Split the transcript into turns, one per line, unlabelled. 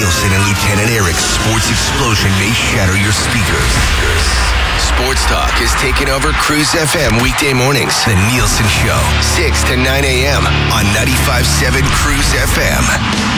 Nielsen and Lieutenant Eric's sports explosion may shatter your speakers. Sports Talk is taking over Cruise FM weekday mornings. The Nielsen Show, 6 to 9 a.m. on 95.7 Cruise FM.